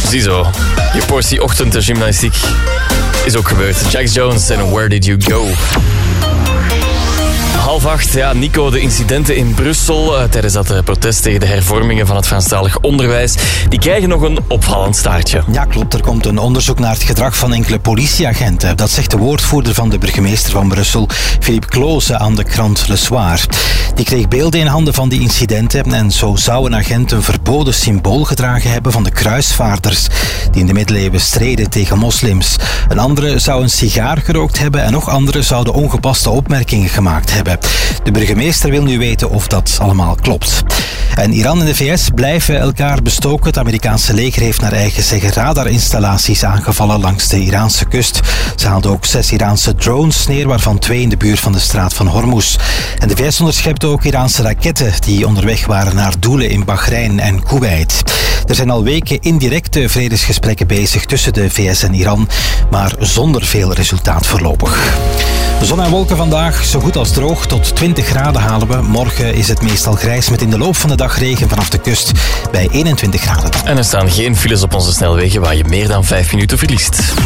Ziezo, je portie ochtendgymnastiek is ook gebeurd. Jax Jones en Where Did You Go? 7:30, ja, Nico, de incidenten in Brussel tijdens dat protest tegen de hervormingen van het Franstalig onderwijs, die krijgen nog een opvallend staartje. Ja, klopt. Er komt een onderzoek naar het gedrag van enkele politieagenten. Dat zegt de woordvoerder van de burgemeester van Brussel, Philippe Cloze, aan de krant Le Soir. Die kreeg beelden in handen van die incidenten en zo zou een agent een verboden symbool gedragen hebben van de kruisvaarders die in de middeleeuwen streden tegen moslims. Een andere zou een sigaar gerookt hebben en nog anderen zouden ongepaste opmerkingen gemaakt hebben. De burgemeester wil nu weten of dat allemaal klopt. En Iran en de VS blijven elkaar bestoken. Het Amerikaanse leger heeft naar eigen zeggen radarinstallaties aangevallen langs de Iraanse kust. Ze haalden ook 6 Iraanse drones neer, waarvan 2 in de buurt van de straat van Hormuz. En de VS onderschept ook Iraanse raketten die onderweg waren naar doelen in Bahrein en Kuwait. Er zijn al weken indirecte vredesgesprekken bezig tussen de VS en Iran, maar zonder veel resultaat voorlopig. Zon en wolken vandaag, zo goed als droog, tot 20 graden halen we. Morgen is het meestal grijs met in de loop van de dag regen vanaf de kust bij 21 graden. En er staan geen files op onze snelwegen waar je meer dan 5 minuten verliest.